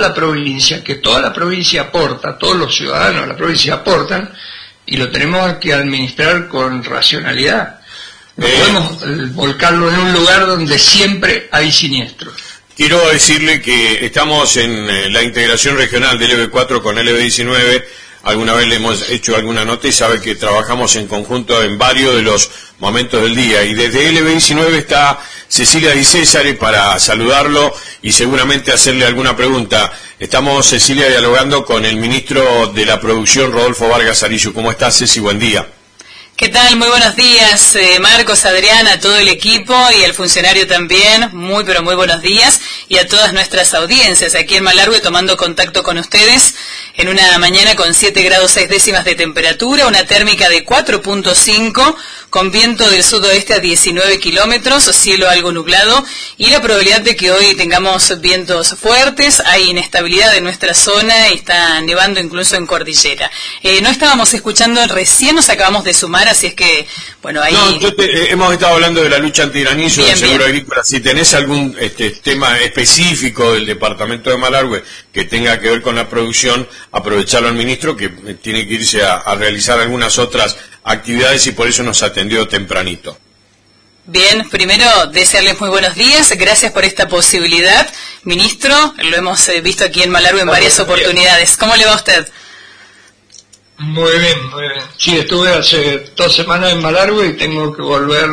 la provincia, que toda la provincia aporta, todos los ciudadanos de la provincia aportan, y lo tenemos que administrar con racionalidad. No podemos volcarlo en un lugar donde siempre hay siniestros. Quiero decirle que estamos en la integración regional del LB4 con LB19. Alguna vez le hemos hecho alguna nota y sabe que trabajamos en conjunto en varios de los momentos del día. Y desde LB19 está Cecilia Di Césare para saludarlo y seguramente hacerle alguna pregunta. Estamos, Cecilia, dialogando con el ministro de la Producción, Rodolfo Vargas Arillo. ¿Cómo estás, Ceci? Buen día. ¿Qué tal? Muy buenos días, Marcos, Adrián, a todo el equipo y al funcionario también. Muy, pero muy buenos días. Y a todas nuestras audiencias aquí en Malargüe tomando contacto con ustedes en una mañana con 7 grados 6 décimas de temperatura, una térmica de 4.5, con viento del sudoeste a 19 kilómetros, cielo algo nublado y la probabilidad de que hoy tengamos vientos fuertes. Hay inestabilidad en nuestra zona y está nevando incluso en cordillera. No estábamos escuchando, recién nos acabamos de sumar, así es que, bueno, ahí... No, hemos estado hablando de la lucha antigranizo del seguro agrícola. Si tenés algún tema específico del departamento de Malargüe que tenga que ver con la producción, aprovecharlo al ministro, que tiene que irse a realizar algunas otras actividades y por eso nos atendió tempranito. Bien, primero desearles muy buenos días, gracias por esta posibilidad, ministro, lo hemos visto aquí en Malargüe en varias oportunidades. ¿Cómo le va a usted? Muy bien, muy bien. Sí, estuve hace 2 semanas en Malargüe y tengo que volver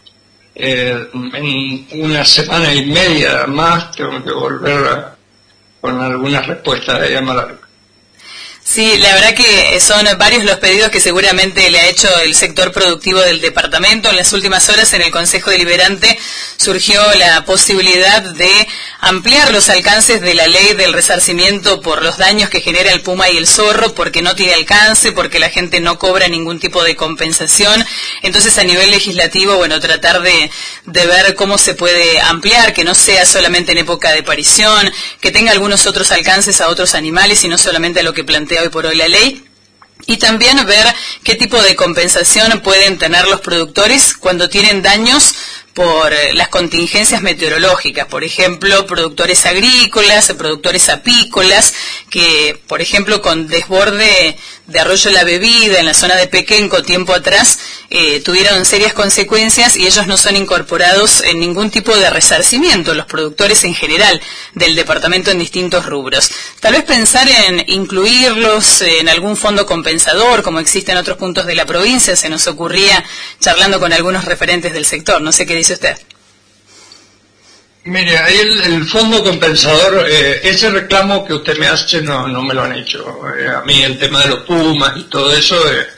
en una semana y media más, tengo que volver con algunas respuestas de allá en Malargüe. Sí, la verdad que son varios los pedidos que seguramente le ha hecho el sector productivo del departamento. En las últimas horas en el Consejo Deliberante surgió la posibilidad de ampliar los alcances de la ley del resarcimiento por los daños que genera el puma y el zorro, porque no tiene alcance, porque la gente no cobra ningún tipo de compensación. Entonces, a nivel legislativo, bueno, tratar de ver cómo se puede ampliar, que no sea solamente en época de parición, que tenga algunos otros alcances a otros animales y no solamente a lo que plantea hoy por hoy la ley, y también ver qué tipo de compensación pueden tener los productores cuando tienen daños por las contingencias meteorológicas, por ejemplo, productores agrícolas, productores apícolas, que, por ejemplo, con desborde de Arroyo La Bebida en la zona de Pequenco tiempo atrás, tuvieron serias consecuencias y ellos no son incorporados en ningún tipo de resarcimiento, los productores en general del departamento en distintos rubros. Tal vez pensar en incluirlos en algún fondo compensador, como existe en otros puntos de la provincia, se nos ocurría charlando con algunos referentes del sector. No sé qué dice usted. Mire, ahí el fondo compensador, ese reclamo que usted me hace no me lo han hecho. A mí el tema de los pumas y todo eso,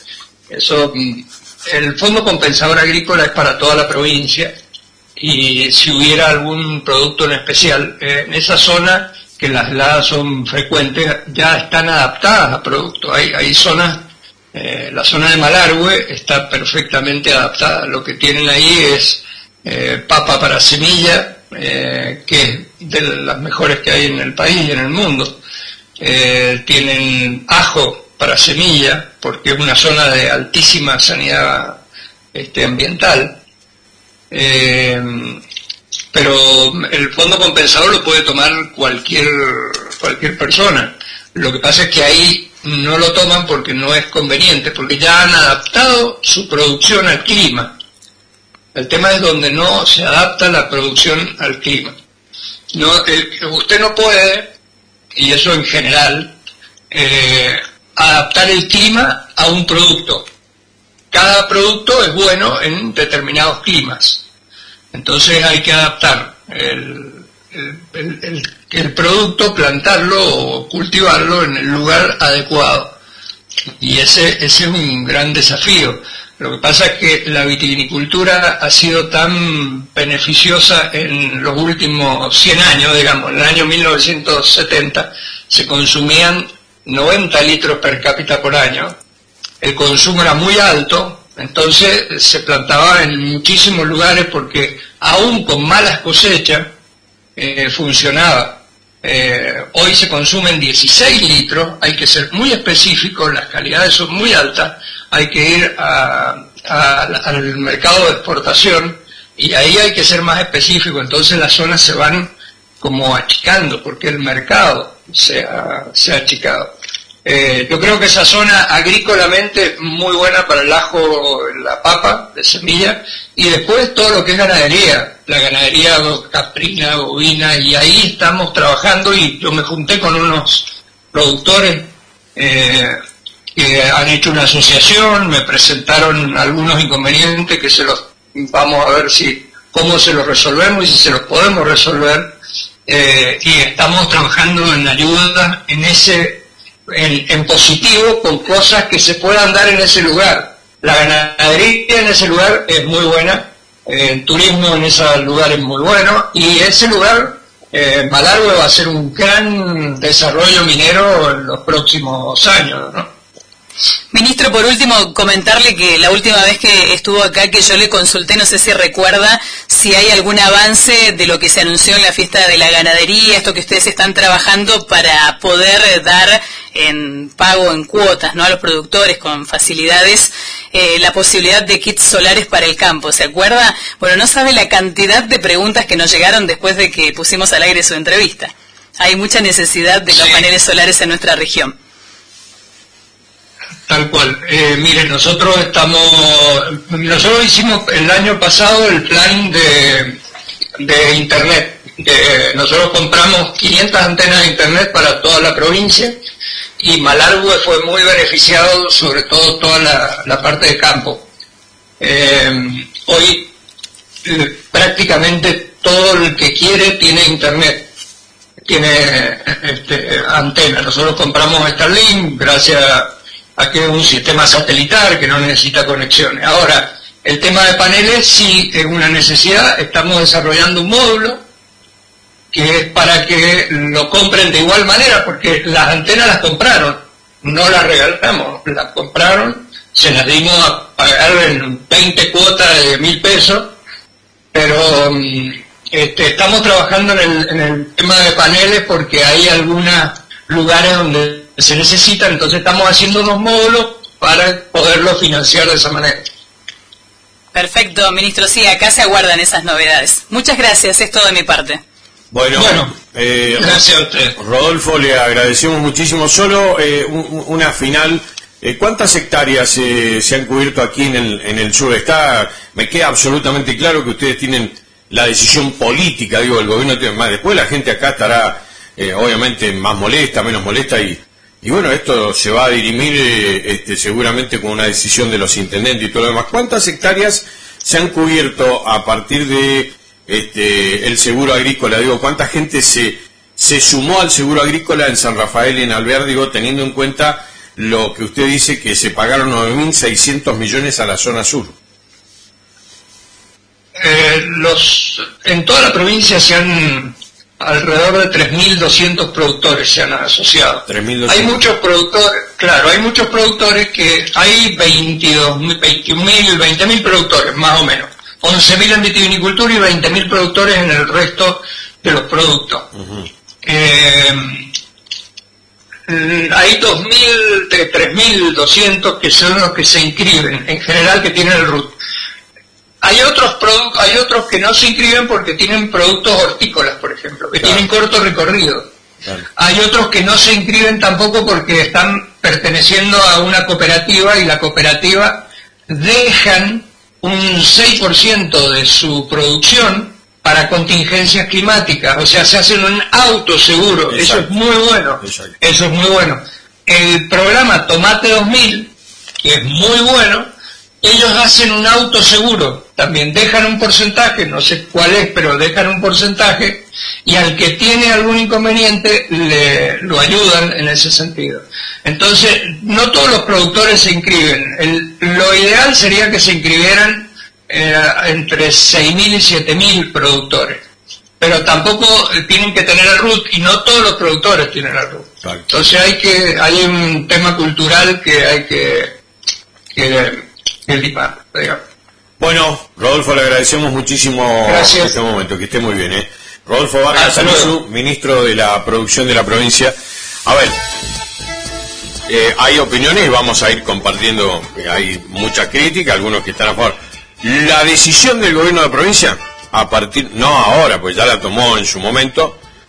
el fondo compensador agrícola es para toda la provincia, y si hubiera algún producto en especial, en esa zona que las heladas son frecuentes, ya están adaptadas a productos. Hay zonas, la zona de Malargüe está perfectamente adaptada. Lo que tienen ahí es papa para semilla, que es de las mejores que hay en el país y en el mundo. Tienen ajo para semilla, porque es una zona de altísima sanidad ambiental. Pero el fondo compensador lo puede tomar cualquier persona. Lo que pasa es que ahí no lo toman porque no es conveniente, porque ya han adaptado su producción al clima. El tema es donde no se adapta la producción al clima. Usted no puede, y eso en general, adaptar el clima a un producto. Cada producto es bueno en determinados climas. Entonces hay que adaptar el producto, plantarlo o cultivarlo en el lugar adecuado. Y ese es un gran desafío. Lo que pasa es que la vitivinicultura ha sido tan beneficiosa en los últimos 100 años, digamos. En el año 1970 se consumían 90 litros per cápita por año. El consumo era muy alto, entonces se plantaba en muchísimos lugares porque aún con malas cosechas funcionaba. Hoy se consumen 16 litros, hay que ser muy específicos, las calidades son muy altas, hay que ir al mercado de exportación y ahí hay que ser más específico, entonces las zonas se van como achicando, porque el mercado se ha achicado. Yo creo que esa zona agrícolamente muy buena para el ajo, la papa de semilla, y después todo lo que es ganadería, la ganadería caprina, bovina, y ahí estamos trabajando, y yo me junté con unos productores que han hecho una asociación, me presentaron algunos inconvenientes que vamos a ver cómo se los resolvemos y si se los podemos resolver, y estamos trabajando en ayuda en positivo, con cosas que se puedan dar en ese lugar. La ganadería en ese lugar es muy buena, el turismo en ese lugar es muy bueno, y ese lugar, Malargüe, va a ser un gran desarrollo minero en los próximos años, ¿no? Ministro, por último, comentarle que la última vez que estuvo acá, que yo le consulté, no sé si recuerda, si hay algún avance de lo que se anunció en la fiesta de la ganadería, esto que ustedes están trabajando para poder dar en pago en cuotas, ¿no?, a los productores con facilidades, la posibilidad de kits solares para el campo, ¿se acuerda? Bueno, no sabe la cantidad de preguntas que nos llegaron después de que pusimos al aire su entrevista. Hay mucha necesidad de los paneles solares en nuestra región. Tal cual. Miren, nosotros hicimos el año pasado el plan de Internet. Nosotros compramos 500 antenas de Internet para toda la provincia, y Malargüe fue muy beneficiado, sobre todo toda la parte de campo. Hoy prácticamente todo el que quiere tiene Internet, tiene antena. Nosotros compramos Starlink gracias a que es un sistema satelital que no necesita conexiones. Ahora, el tema de paneles sí es una necesidad. Estamos desarrollando un módulo que es para que lo compren de igual manera, porque las antenas las compraron, no las regalamos, las compraron, se las dimos a pagar en 20 cuotas de 1.000 pesos, pero estamos trabajando en el tema de paneles porque hay algunos lugares donde se necesita, entonces estamos haciendo unos módulos para poderlo financiar de esa manera. Perfecto, ministro, sí, acá se aguardan esas novedades. Muchas gracias, es todo de mi parte. Bueno, gracias a usted. Rodolfo, le agradecemos muchísimo. Solo una final. ¿Cuántas hectáreas se han cubierto aquí en el sur? Me queda absolutamente claro que ustedes tienen la decisión política, el gobierno tiene más. Después la gente acá estará obviamente más molesta, menos molesta, y bueno, esto se va a dirimir seguramente con una decisión de los intendentes y todo lo demás. ¿Cuántas hectáreas se han cubierto a partir de el seguro agrícola? ¿Cuánta gente se sumó al seguro agrícola en San Rafael y en Alvear, teniendo en cuenta lo que usted dice, que se pagaron 9.600 millones a la zona sur? En toda la provincia alrededor de 3.200 productores se han asociado. 3.200. Hay muchos productores, claro, hay muchos productores hay 20.000 productores, más o menos. 11.000 en vitivinicultura y 20.000 productores en el resto de los productos. Uh-huh. Hay 3.200 que son los que se inscriben, en general, que tienen el RUT. Hay otros que no se inscriben porque tienen productos hortícolas, por ejemplo, que tienen corto recorrido. Claro. Hay otros que no se inscriben tampoco porque están perteneciendo a una cooperativa, y la cooperativa dejan un 6% de su producción para contingencias climáticas, o sea, se hacen un autoseguro. Exacto. Eso es muy bueno. Exacto. Eso es muy bueno. El programa Tomate 2000, que es muy bueno, ellos hacen un autoseguro, también dejan un porcentaje, no sé cuál es, pero dejan un porcentaje, y al que tiene algún inconveniente lo ayudan en ese sentido. Entonces, no todos los productores se inscriben. Lo ideal sería que se inscribieran entre 6.000 y 7.000 productores, pero tampoco tienen que tener el RUT, y no todos los productores tienen el RUT. Entonces hay un tema cultural que hay que limar, digamos. Bueno, Rodolfo, le agradecemos muchísimo. Gracias. En este momento, que esté muy bien. Rodolfo Vargas, ministro de la Producción de la provincia. A ver, hay opiniones y vamos a ir compartiendo. Hay mucha crítica, algunos que están a favor. La decisión del gobierno de la provincia, no ahora, pues ya la tomó en su momento,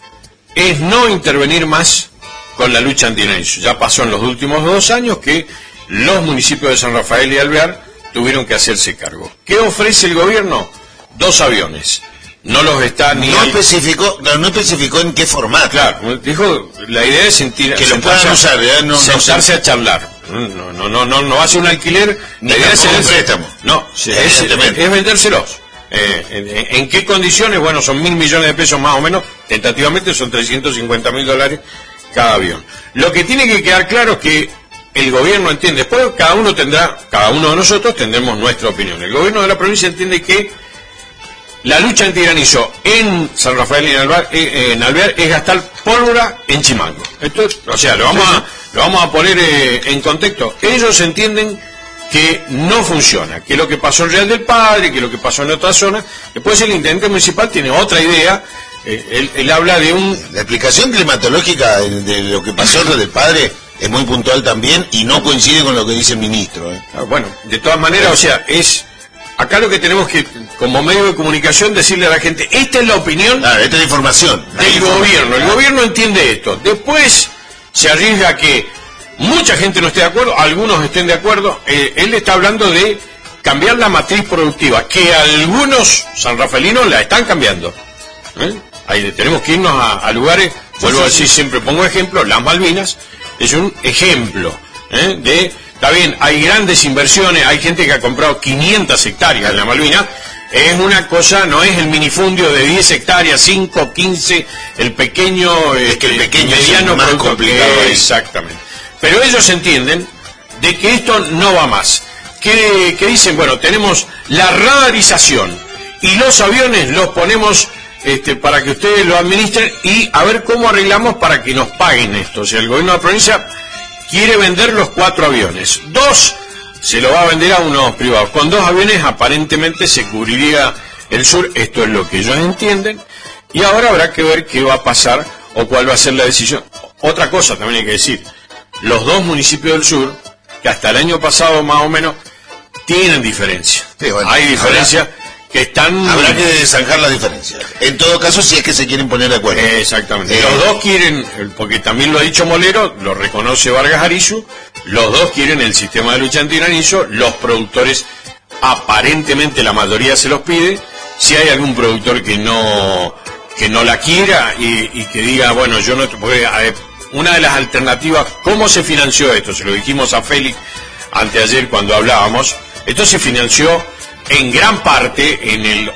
es no intervenir más con la lucha antigranizo. Ya pasó en los últimos 2 años que los municipios de San Rafael y Alvear tuvieron que hacerse cargo. ¿Qué ofrece el gobierno? 2 aviones. No los está ni... No especificó en qué formato. Claro, dijo, la idea es que lo puedan usar, sentarse a charlar. No va a ser un alquiler, la idea es un préstamo. No, es vendérselos. ¿En qué condiciones? Bueno, son 1.000 millones de pesos más o menos, tentativamente son $350.000 cada avión. Lo que tiene que quedar claro es que el gobierno entiende, después cada uno de nosotros tendremos nuestra opinión. El gobierno de la provincia entiende que la lucha antigranizo en San Rafael y en Alvear es gastar pólvora en Chimango. Esto, o sea, lo vamos a poner en contexto. Ellos entienden que no funciona, que lo que pasó en Real del Padre, que lo que pasó en otra zona. Después el intendente municipal tiene otra idea. Él habla de La explicación climatológica de lo que pasó en Real del Padre es muy puntual también y no coincide con lo que dice el ministro. Bueno, de todas maneras, o sea, acá lo que tenemos que, como medio de comunicación, decirle a la gente, esta es la opinión, esta es la información del gobierno. El gobierno entiende esto. Después se arriesga a que mucha gente no esté de acuerdo, algunos estén de acuerdo. Él está hablando de cambiar la matriz productiva, que algunos sanrafelinos la están cambiando. Ahí tenemos que irnos a lugares, vuelvo a decir, siempre pongo ejemplo, las Malvinas es un ejemplo está bien, hay grandes inversiones, hay gente que ha comprado 500 hectáreas en la Malvinas, es una cosa, no es el minifundio de 10 hectáreas, 5, 15, el pequeño, es que el pequeño mediano es más complicado. Exactamente. Pero ellos entienden de que esto no va más. Que dicen, bueno, tenemos la radarización y los aviones los ponemos para que ustedes lo administren y a ver cómo arreglamos para que nos paguen esto. O sea, el gobierno de la provincia quiere vender los 4 aviones. 2 se lo va a vender a unos privados. Con 2 aviones aparentemente se cubriría el sur. Esto es lo que ellos entienden. Y ahora habrá que ver qué va a pasar o cuál va a ser la decisión. Otra cosa también hay que decir. Los 2 municipios del sur, que hasta el año pasado más o menos, tienen diferencia. Sí, bueno, hay diferencias que están... Habrá que zanjar las diferencias. En todo caso, si es que se quieren poner de acuerdo. Exactamente. Los 2 quieren, porque también lo ha dicho Molero, lo reconoce Vargas Arizu, los 2 quieren el sistema de lucha antigranizo, los productores, aparentemente la mayoría se los pide. Si hay algún productor que no la quiera y que diga, bueno, yo no... Porque, una de las alternativas, ¿cómo se financió esto? Se lo dijimos a Félix anteayer cuando hablábamos. Esto se financió en gran parte, en el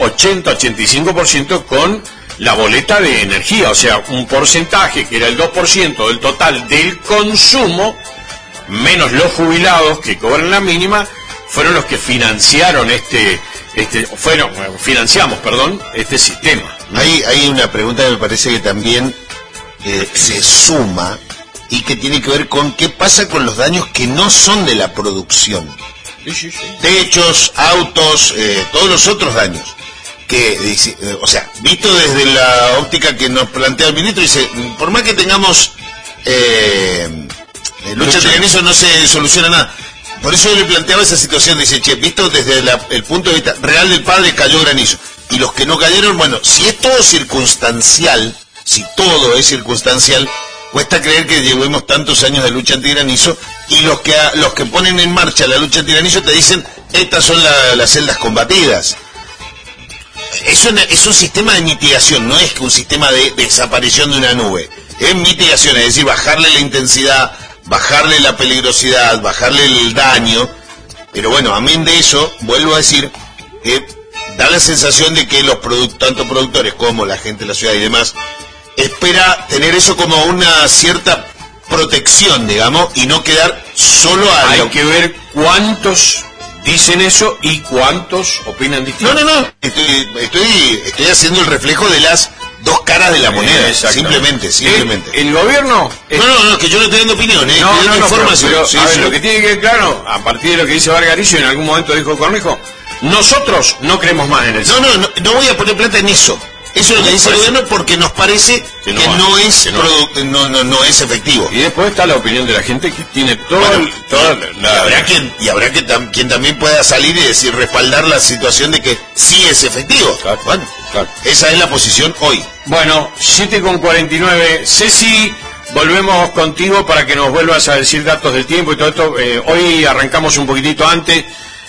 80-85%, con la boleta de energía, o sea, un porcentaje que era el 2% del total del consumo, menos los jubilados que cobran la mínima, fueron los que financiaron financiamos este sistema. Hay una pregunta que me parece que también se suma y que tiene que ver con qué pasa con los daños que no son de la producción. Sí. Techos, autos, todos los otros daños. O sea, visto desde la óptica que nos plantea el ministro, dice, por más que tengamos lucha antigranizo no se soluciona nada. Por eso yo le planteaba esa situación, dice, visto desde el punto de vista Real del Padre cayó granizo. Y los que no cayeron, bueno, si es todo circunstancial, cuesta creer que llevemos tantos años de lucha antigranizo y los que ponen en marcha la lucha antigranizo te dicen, estas son las celdas combatidas. Es un sistema de mitigación, no es que un sistema de desaparición de una nube. Es mitigación, es decir, bajarle la intensidad, bajarle la peligrosidad, bajarle el daño. Pero bueno, amén de eso, vuelvo a decir, da la sensación de que tanto productores como la gente de la ciudad y demás, espera tener eso como una cierta protección, digamos, y no quedar solo a... Hay que ver cuántos dicen eso y cuántos opinan distinto. No, estoy haciendo el reflejo de las 2 caras de la moneda, simplemente. El gobierno... No, que yo no estoy dando opinión, estoy dando información. Pero, lo que tiene que quedar claro, a partir de lo que dice Vargas Arizu, en algún momento dijo Cornejo, nosotros no creemos más en eso. No voy a poner plata en eso. Eso es lo que dice el gobierno porque nos parece que no es efectivo. Y después está la opinión de la gente que tiene y habrá quien también pueda salir y decir respaldar la situación de que sí es efectivo. Claro. Bueno, Claro. Esa es la posición hoy. Bueno, 7:49. Ceci, volvemos contigo para que nos vuelvas a decir datos del tiempo y todo esto. Hoy arrancamos un poquitito antes,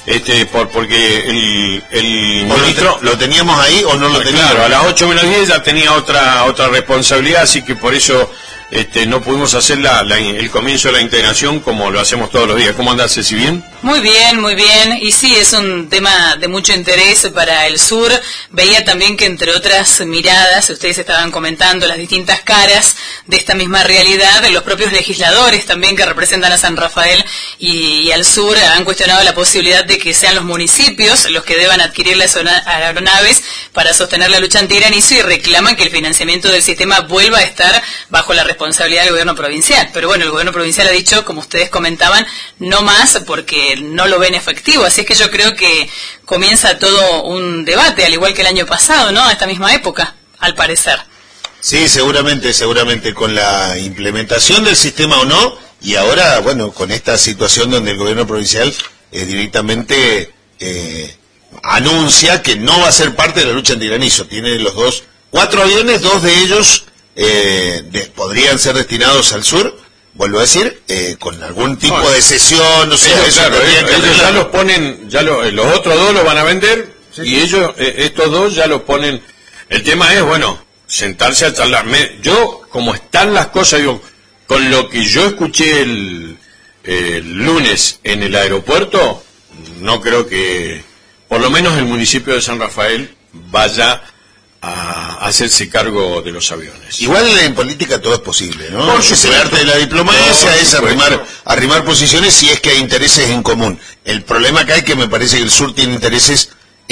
porque el ministro... ¿Lo teníamos ahí o no lo teníamos? Claro, a las 8:10 ya tenía otra responsabilidad, así que por eso no pudimos hacer el comienzo de la integración como lo hacemos todos los días. ¿Cómo andás, Ceci? ¿Bien? Muy bien, muy bien. Y sí, es un tema de mucho interés para el sur. Veía también que entre otras miradas, ustedes estaban comentando las distintas caras de esta misma realidad, los propios legisladores también que representan a San Rafael y al sur han cuestionado la posibilidad de que sean los municipios los que deban adquirir las aeronaves para sostener la lucha antigranizo y reclaman que el financiamiento del sistema vuelva a estar bajo la responsabilidad del gobierno provincial. Pero bueno, el gobierno provincial ha dicho, como ustedes comentaban, no más porque no lo ven efectivo. Así es que yo creo que comienza todo un debate, al igual que el año pasado, ¿no? A esta misma época, al parecer. Sí, seguramente con la implementación del sistema o no, y ahora, bueno, con esta situación donde el gobierno provincial directamente anuncia que no va a ser parte de la lucha antigranizo. Tiene los 4 aviones, 2 de ellos podrían ser destinados al sur, vuelvo a decir, con algún tipo de cesión, no sé, eso claro, ellos ya los ponen, los otros 2 los van a vender, sí. Y ellos, estos 2 ya los ponen. El tema es, bueno, sentarse a charlar. Yo, como están las cosas, digo, con lo que yo escuché el lunes en el aeropuerto, no creo que, por lo menos el municipio de San Rafael, vaya a hacerse cargo de los aviones. Igual en política todo es posible, ¿no? Por supuesto. El arte de la diplomacia es arrimar posiciones si es que hay intereses en común. El problema acá es que me parece que el sur tiene intereses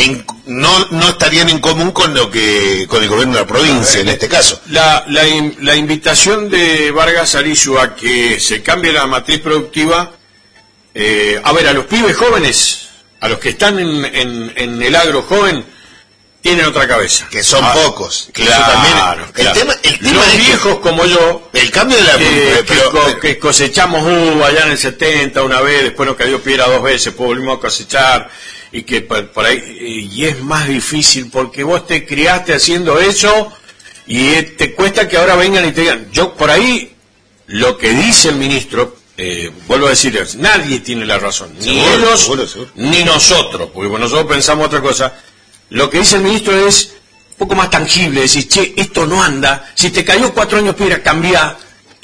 no estarían en común con el gobierno de la provincia en este caso. La invitación de Vargas Arizu a que se cambie la matriz productiva, a los pibes jóvenes, a los que están en el agro joven, tienen otra cabeza. Que son pocos. Claro. El tema los es viejos como yo, el cambio de la... que cosechamos uva allá en el 70 una vez, después nos cayó piedra 2 veces, después volvimos a cosechar, y que por ahí, y es más difícil porque vos te criaste haciendo eso, y te cuesta que ahora vengan y te digan, yo por ahí, lo que dice el ministro, vuelvo a decir, nadie tiene la razón, ni ellos, seguro. Ni nosotros, porque nosotros pensamos otra cosa. Lo que dice el ministro es un poco más tangible, decir, che, esto no anda, si te cayó 4 años piedra, cambia.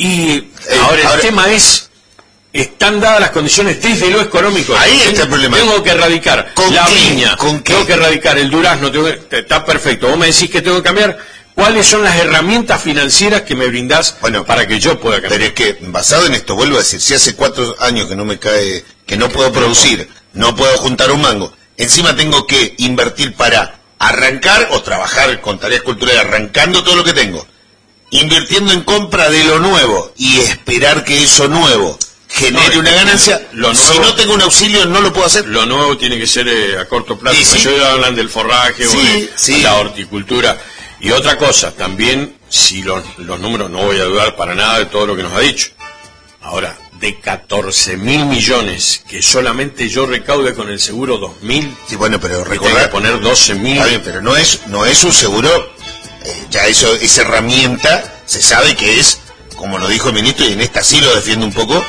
Y ahora el tema es, están dadas las condiciones desde lo económico. Ahí está el problema. Tengo que erradicar la viña, tengo que erradicar el durazno, está perfecto. Vos me decís que tengo que cambiar. ¿Cuáles son las herramientas financieras que me brindás para que yo pueda cambiar? Pero es que, basado en esto, vuelvo a decir, si hace 4 años que no me cae, que no puedo producir, no puedo juntar un mango, encima tengo que invertir para arrancar o trabajar con tareas culturales, arrancando todo lo que tengo, invirtiendo en compra de lo nuevo y esperar que eso nuevo genere una ganancia. Si no tengo un auxilio no lo puedo hacer. Lo nuevo tiene que ser a corto plazo. Sí. Ellos hablan del forraje o de la horticultura. Y otra cosa, también, si los números, no voy a dudar para nada de todo lo que nos ha dicho. Ahora, de 14.000 millones que solamente yo recaude con el seguro 2.000, sí, bueno, pero recordar poner 12.000. Está bien, pero no es un seguro, ya esa herramienta se sabe que es, como lo dijo el ministro, y en esta sí lo defiendo un poco,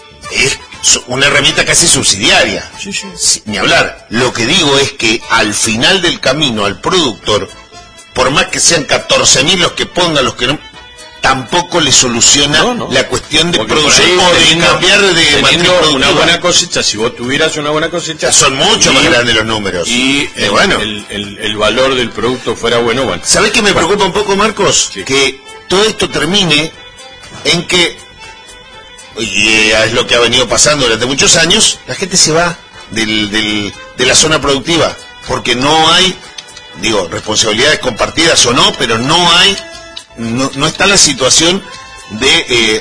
es una herramienta casi subsidiaria. Sí, ni hablar. Lo que digo es que al final del camino al productor, por más que sean 14.000 los que pongan, los que no, tampoco le soluciona la cuestión de producción o de cambiar de matriz productiva. Una buena cosecha, si vos tuvieras una buena cosecha, son mucho más grandes los números. Y el valor del producto fuera bueno. ¿Sabés qué me preocupa un poco, Marcos? Sí. Que todo esto termine en que, y es lo que ha venido pasando durante muchos años, la gente se va de la zona productiva, porque no hay, responsabilidades compartidas o no, pero no está la situación de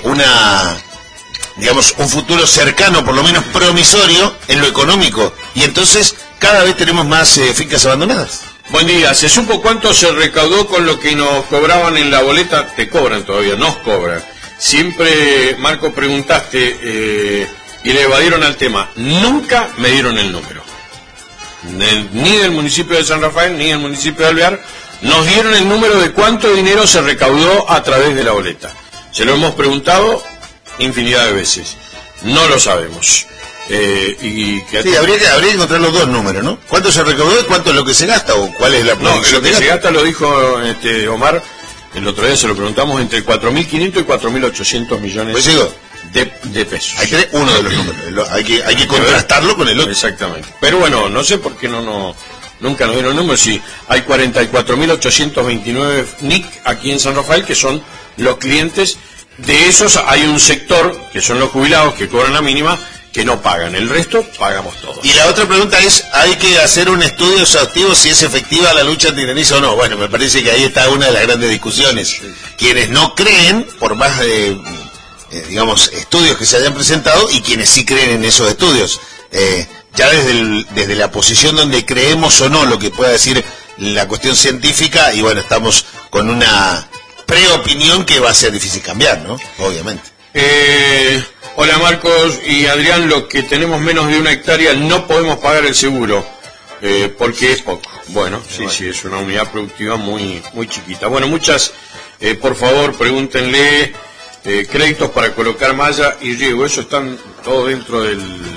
un futuro cercano, por lo menos promisorio, en lo económico. Y entonces cada vez tenemos más fincas abandonadas. Buen día. ¿Se supo cuánto se recaudó con lo que nos cobraban en la boleta? Te cobran todavía, nos cobran. Siempre, Marco, preguntaste y le evadieron al tema. Nunca me dieron el número. Ni del municipio de San Rafael, ni del municipio de Alvear. nos dieron el número de cuánto dinero se recaudó a través de la boleta. Se lo hemos preguntado infinidad de veces. No lo sabemos. Sí, habría que encontrar los dos números, ¿no? ¿Cuánto se recaudó y cuánto es lo que se gasta? ¿O cuál es la producción? No, lo que se gasta lo dijo Omar, el otro día se lo preguntamos, entre 4.500 y 4.800 millones pues digo, de pesos. Hay que tener uno de los números, hay que contrastarlo con el otro. Exactamente. Pero bueno, no sé por qué nunca nos dieron números. Sí, hay 44.829 NIC aquí en San Rafael, que son los clientes. De esos hay un sector, que son los jubilados, que cobran la mínima, que no pagan. El resto pagamos todos. Y la otra pregunta es, ¿hay que hacer un estudio exhaustivo si es efectiva la lucha antigranizo o no? Bueno, me parece que ahí está una de las grandes discusiones. Sí. Quienes no creen, por más de, digamos, estudios que se hayan presentado, y quienes sí creen en esos estudios. Ya desde la posición donde creemos o no lo que pueda decir la cuestión científica, y bueno, estamos con una preopinión que va a ser difícil cambiar, ¿no? Obviamente. Hola Marcos y Adrián, los que tenemos menos de 1 hectárea no podemos pagar el seguro, porque es poco. Bueno, sí, es una unidad productiva muy chiquita. Bueno, por favor, pregúntenle créditos para colocar malla y riego. Eso están todo dentro del,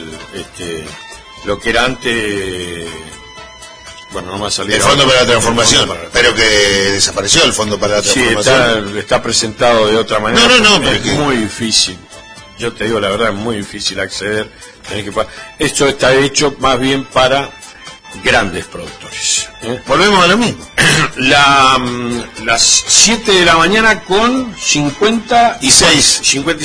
lo que era antes, bueno, no me ha salido. El Fondo para la Transformación, pero que desapareció el Fondo para la Transformación. Sí, está presentado de otra manera. No, es muy difícil. Yo te digo la verdad, es muy difícil acceder. Esto está hecho más bien para grandes productores. Volvemos a lo mismo. Las 7 de la mañana con 56.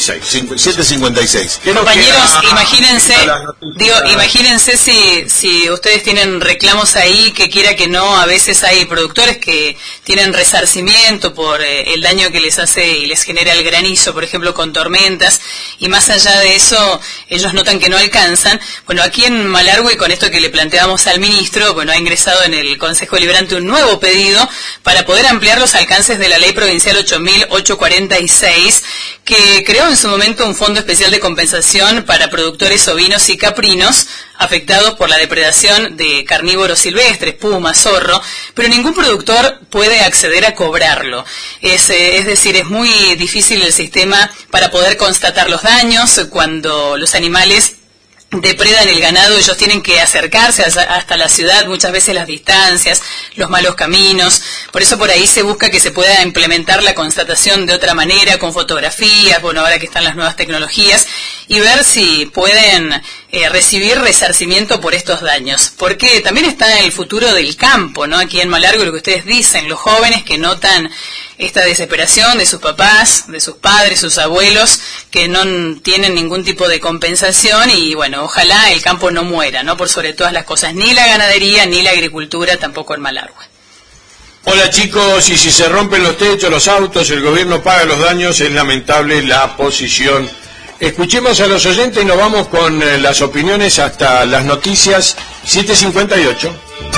7:56. Compañeros, imagínense si ustedes tienen reclamos ahí, que quiera que no, a veces hay productores que tienen resarcimiento por el daño que les hace y les genera el granizo, por ejemplo, con tormentas, y más allá de eso, ellos notan que no alcanzan. Bueno, aquí en Malargüe, con esto que le planteamos al ministro, bueno, ha ingresado en el Consejo Deliberante un nuevo pedido para poder ampliar los alcances de la Ley Provincial 8.846, que creó en su momento un fondo especial de compensación para productores ovinos y caprinos afectados por la depredación de carnívoros silvestres, puma, zorro, pero ningún productor puede acceder a cobrarlo. Es decir, es muy difícil el sistema para poder constatar los daños cuando los animales depredan el ganado. Ellos tienen que acercarse hasta la ciudad, muchas veces las distancias, los malos caminos. Por eso por ahí se busca que se pueda implementar la constatación de otra manera, con fotografías, bueno, ahora que están las nuevas tecnologías, y ver si pueden recibir resarcimiento por estos daños. Porque también está el futuro del campo, ¿no? Aquí en Malargüe, lo que ustedes dicen, los jóvenes que notan esta desesperación de sus papás, de sus padres, sus abuelos, que no tienen ningún tipo de compensación, y bueno, ojalá el campo no muera, ¿no? Por sobre todas las cosas, ni la ganadería, ni la agricultura, tampoco en Malargüe. Hola chicos, y si se rompen los techos, los autos, el gobierno paga los daños, es lamentable la posición. Escuchemos a los oyentes y nos vamos con las opiniones hasta las noticias 7:58.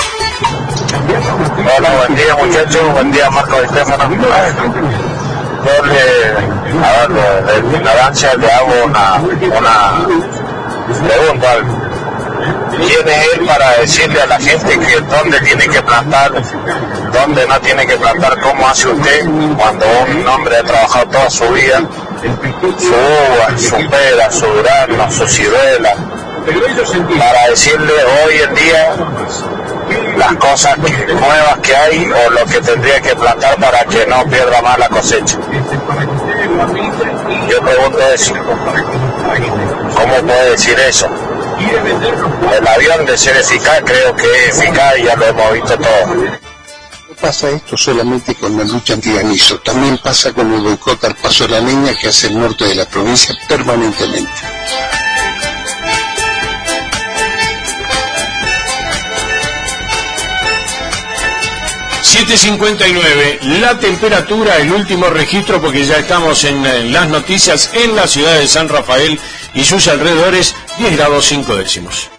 Hola, buen día muchachos, buen día Marco de Estefano. Yo de ignorancia le hago una pregunta. ¿Quién es él para decirle a la gente que dónde tiene que plantar, dónde no tiene que plantar? ¿Cómo hace usted cuando un hombre ha trabajado toda su vida, su uva, su pera, su durazno, su ciruela, para decirle hoy en día las cosas nuevas que hay o lo que tendría que plantar para que no pierda más la cosecha? Yo pregunto eso. ¿Cómo puede decir eso? El avión, de ser eficaz, creo que es eficaz y ya lo hemos visto todo. No pasa esto solamente con la lucha antigranizo, también pasa con el boicot al paso de la leña que hace el norte de la provincia permanentemente. ...7:59... la temperatura, el último registro, porque ya estamos en las noticias, en la ciudad de San Rafael y sus alrededores, 10 grados 5 décimos.